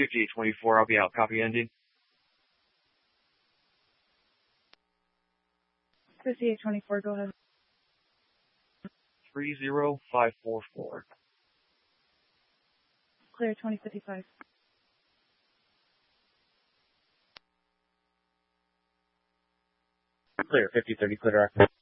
5824, I'll be out. Copy ending. 5824, go ahead. 30544. Clear 2055. Clear 5030, clear active.